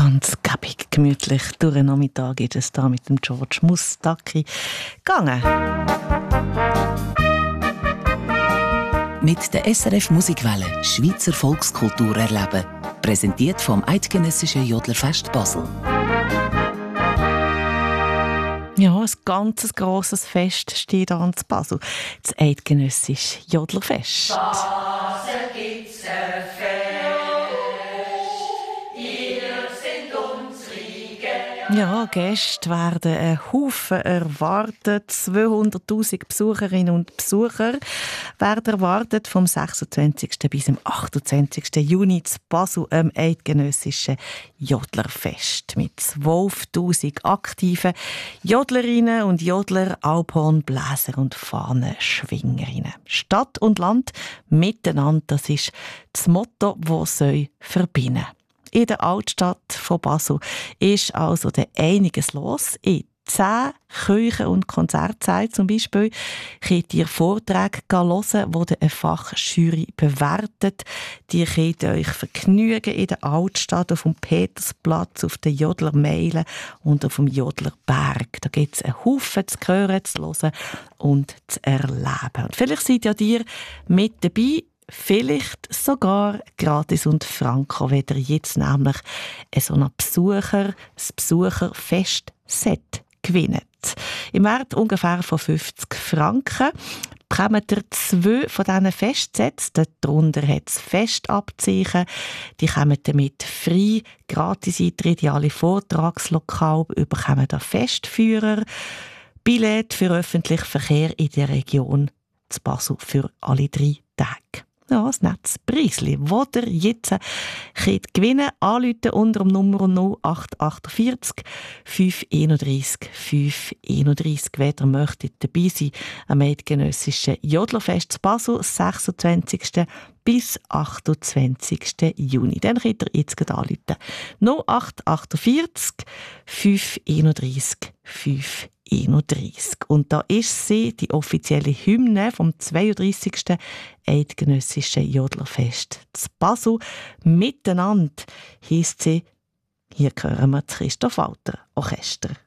Ganz gäbig, gemütlich durch den Nachmittag ist es da mit dem George Mustaki gegangen. Mit der SRF Musikwelle Schweizer Volkskultur erleben. Präsentiert vom Eidgenössischen Jodlerfest Basel. Ja, ein ganz grosses Fest steht an in Basel. Das Eidgenössische Jodlerfest. Basel gibt's ein Fest, ihr sind unsere Gäste. Ja, Gäste werden ein Haufen erwartet. 200'000 Besucherinnen und Besucher werden erwartet vom 26. bis zum 28. Juni zu Basel am Eidgenössischen Jodlerfest. Mit 12'000 aktiven Jodlerinnen und Jodler, Alphornbläser und Fahnenschwingerinnen. Stadt und Land miteinander, das ist das Motto, das soll verbinden. In der Altstadt von Basel ist also einiges los. In 10 Kirchen- und Konzertsälen zum Beispiel könnt ihr Vorträge hören, die eine Fachjury bewertet. Die könnt euch vergnügen in der Altstadt, auf dem Petersplatz, auf den Jodlermeilen und auf dem Jodlerberg. Da gibt es einen Haufen zu hören, zu hören und zu erleben. Und vielleicht seid ja ihr mit dabei, vielleicht sogar gratis und franko, wenn ihr jetzt nämlich so ein Besucherfestset gewinnt. Im Wert ungefähr von 50 Franken bekommt ihr 2 von diesen Festsets. Darunter hat es Festabzeichen. Die kommen damit frei, gratis Eintritt in alle Vortragslokale, bekommen da Festführer, Billett für öffentlichen Verkehr in der Region zu Basel für alle 3 Tage. Ja, ein nettes Preisli, das ihr jetzt könnt gewinnen könnt. Anrufen unter dem Nummer 0848 531 531. Wer möchte dabei sein am Eidgenössischen Jodlerfest zu Basel, 26. bis 28. Juni. Dann könnt ihr jetzt anrufen. 0848 531 531. Und da ist sie, die offizielle Hymne vom 32. Eidgenössischen Jodlerfest zu Basel. Miteinander heisst sie, hier hören wir das Christoph Walter Orchester.